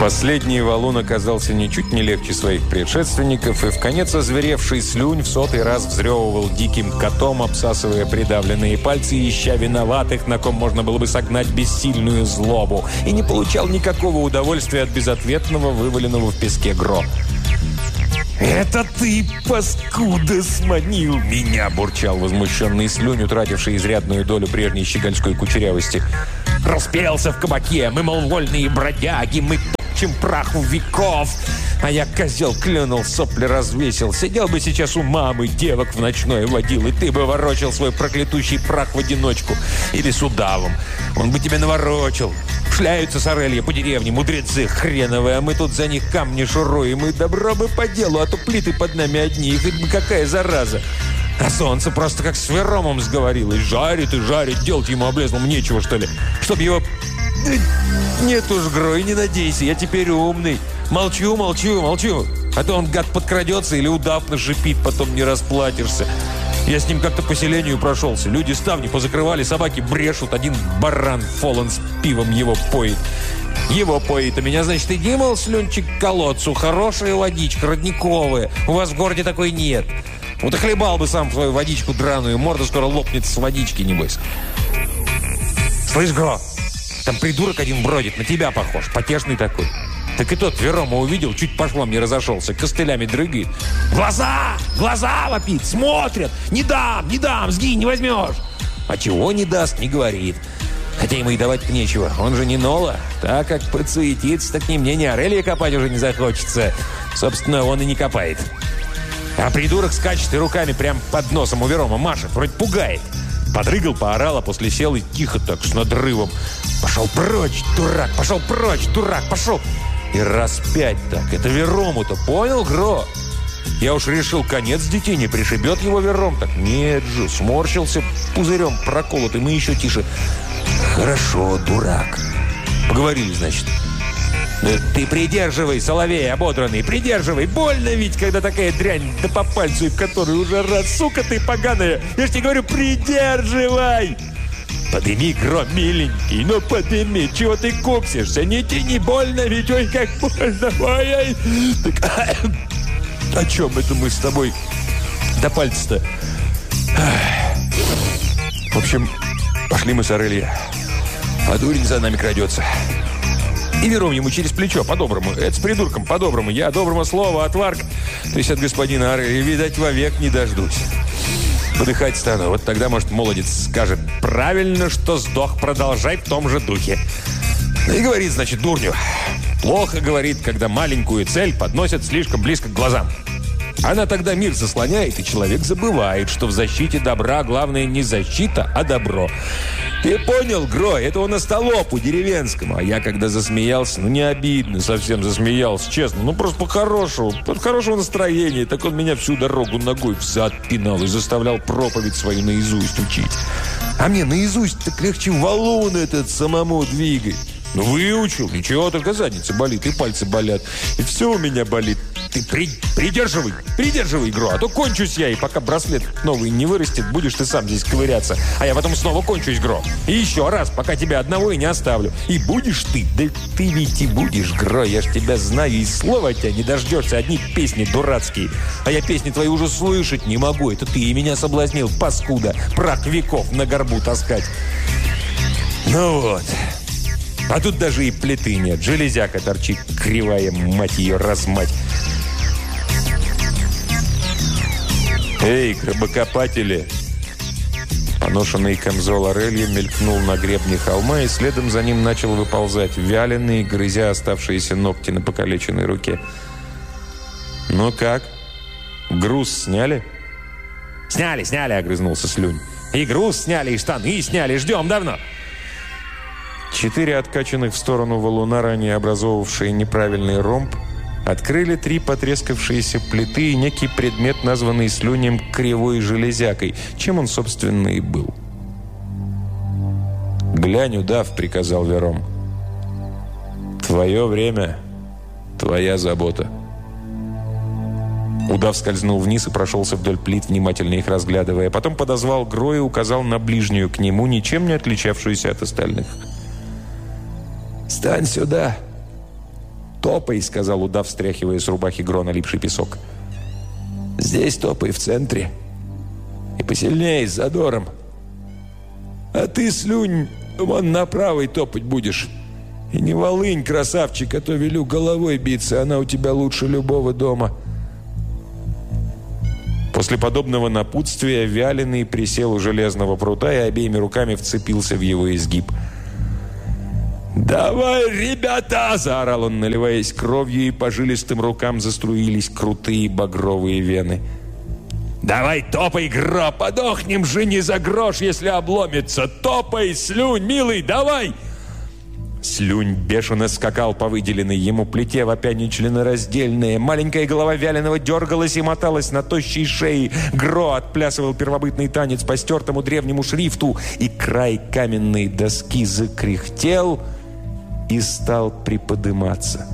Последний валун оказался ничуть не легче своих предшественников, и вконец озверевший слюнь в 100-й раз взрёвывал диким котом, обсасывая придавленные пальцы и ища виноватых, на ком можно было бы согнать бессильную злобу, и не получал никакого удовольствия от безответного, вываленного в песке гро. «Это ты, паскуда, сманил меня!» – бурчал возмущенный слюнь, утративший изрядную долю прежней щегольской кучерявости. «Распелся в кабаке, мы, мол, вольные бродяги, мы топчем праху веков!» А я, козел, клюнул, сопли развесил. Сидел бы сейчас у мамы, девок в ночное водил, и ты бы ворочал свой проклятущий прах в одиночку. Или с удавом. Он бы тебя наворочил. Шляются с Орелья по деревне, мудрецы хреновые, а мы тут за них камни шуруем. И добро бы по делу, а то плиты под нами одни, и хоть бы какая зараза. А солнце просто как с Веромом сговорилось. Жарит и жарит, делать ему облезлому нечего, что ли? Чтоб его... Нет уж, Грой, не надейся, я теперь умный. Молчу. А то он, гад, подкрадется или удав нашипит, потом не расплатишься. Я с ним как-то по селению прошелся. Люди ставни позакрывали, собаки брешут. Один баран фолан с пивом его поет. Его поет, а меня, значит, иди, мол, слюнчик, к колодцу. Хорошая водичка, родниковая. У вас в городе такой нет. Вот и хлебал бы сам свою водичку драную. Морда скоро лопнет с водички, небось. Слышь, Гро, там придурок один бродит, на тебя похож. Потешный такой. Так и тот Верома увидел, чуть по швам не разошелся, костылями дрыгает. «Глаза! Глаза!» вопит, смотрят. «Не дам! Сгинь, не возьмешь!» А чего не даст, не говорит. Хотя ему и давать нечего. Он же не Нола. Так как подсуетится, так ни мне, ни Орелья копать уже не захочется. Собственно, он и не копает. А придурок скачет и руками прям под носом у Верома машет, вроде пугает. Подрыгал, поорал, а после сел и тихо так, с надрывом. «Пошел прочь, дурак! Пошел прочь, дурак! Пошел!» И раз 5 так. Это Верому-то, понял, Гро? Я уж решил, конец детей не пришибет его Вером. Так нет же, сморщился пузырем проколотым и еще тише. «Хорошо, дурак». Поговорили, значит. «Да ты придерживай, соловей ободранный, придерживай. Больно ведь, когда такая дрянь, да по пальцу, и в которой уже раз, сука ты поганая. Я ж тебе говорю, придерживай». «Подыми, Гро, миленький, ну подыми, чего ты куксишься? Не тяни, больно ведь, ой, как больно, ой. Так, о чем это мы с тобой до пальца-то?» В общем, пошли мы с Орелья. А дурень за нами крадется. И Вером ему через плечо, по-доброму. Это с придурком, по-доброму. Я доброго слова, отварк. То есть от господина Орелья, видать, вовек не дождусь. Подыхать стану. Вот тогда, может, молодец скажет: «Правильно, что сдох, продолжай в том же духе». И говорит, значит, дурню. Плохо, говорит, когда маленькую цель подносят слишком близко к глазам. Она тогда мир заслоняет, и человек забывает, что в защите добра главное не защита, а добро. Ты понял, Гро? Это он остолопу деревенскому. А я, когда засмеялся, ну не обидно, совсем засмеялся, честно. Ну просто по-хорошему, от хорошего настроения. Так он меня всю дорогу ногой взад пинал и заставлял проповедь свою наизусть учить. А мне наизусть так легче валун этот самому двигать. Ну, выучил, ничего, только задница болит, и пальцы болят. И все у меня болит. Ты придерживай, Гро, а то кончусь я, и пока браслет новый не вырастет, будешь ты сам здесь ковыряться. А я потом снова кончусь, Гро. И еще раз, пока тебя одного и не оставлю. И будешь ты, да ты ведь и будешь, Гро, я ж тебя знаю, и слова от тебя не дождешься, одни песни дурацкие. А я песни твои уже слышать не могу, это ты и меня соблазнил, паскуда, прах веков на горбу таскать. Ну вот... А тут даже и плиты нет. Железяка торчит кривая, мать ее, размать. «Эй, крабокопатели!» Поношенный камзол Орелья мелькнул на гребне холма, и следом за ним начал выползать вяленый, грызя оставшиеся ногти на покалеченной руке. «Ну как? Груз сняли?» «Сняли!» — огрызнулся Слюнь. «И груз сняли, и штаны сняли. Ждем давно!» 4 откачанных в сторону валуна, ранее образовавшие неправильный ромб, открыли 3 потрескавшиеся плиты и некий предмет, названный Слюнем кривой железякой, чем он, собственно, и был. «Глянь, удав», — приказал Вером. «Твое время, твоя забота». Удав скользнул вниз и прошелся вдоль плит, внимательно их разглядывая. Потом подозвал Гро и указал на ближнюю к нему, ничем не отличавшуюся от остальных. «Стань сюда!» «Топай», — сказал удав, встряхивая с рубахи Гро налипший песок. «Здесь топай, в центре. И посильнее, с задором. А ты, Слюнь, вон на правой топать будешь. И не волынь, красавчик, а то велю головой биться, она у тебя лучше любого дома». После подобного напутствия Вяленый присел у железного прута и обеими руками вцепился в его изгиб. «Давай, ребята!» – заорал он, наливаясь кровью, и по жилистым рукам заструились крутые багровые вены. «Давай, топай, Гро, подохнем же не за грош, если обломится! Топай, Слюнь, милый, давай!» Слюнь бешено скакал по выделенной ему плите, вопя нечленораздельные. Маленькая голова Вяленого дергалась и моталась на тощей шее. Гро отплясывал первобытный танец по стертому древнему шрифту, и край каменной доски закряхтел и стал приподыматься.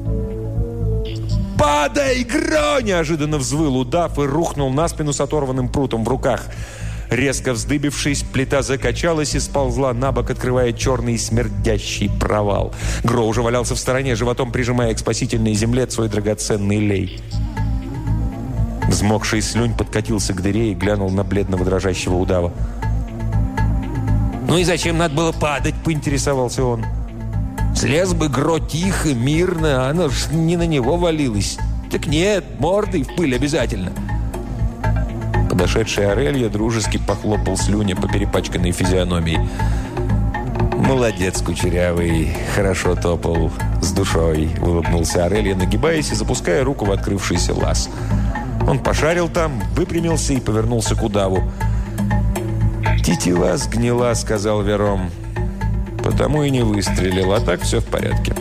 «Падай, Гро!» – неожиданно взвыл удав и рухнул на спину с оторванным прутом в руках. Резко вздыбившись, плита закачалась и сползла на бок, открывая черный смердящий провал. Гро уже валялся в стороне, животом прижимая к спасительной земле свой драгоценный лей. Взмокший Слюнь подкатился к дыре и глянул на бледного дрожащего удава. «Ну и зачем надо было падать?» – поинтересовался он. «Слез бы Гро тихо, мирно, а оно ж не на него валилось. Так нет, мордой в пыль обязательно». Подошедший Орелья дружески похлопал Слюня по перепачканной физиономии. «Молодец, кучерявый, хорошо топал, с душой», — улыбнулся Орелья, нагибаясь и запуская руку в открывшийся лаз. Он пошарил там, выпрямился и повернулся к удаву. «Тетива сгнила», — сказал Вером. «Потому и не выстрелил, а так все в порядке».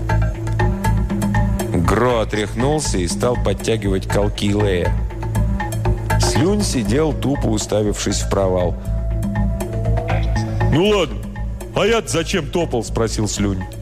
Гро отряхнулся и стал подтягивать колки Лея. Слюнь сидел, тупо уставившись в провал. «Ну ладно, а я-то зачем топал?» – спросил Слюнь.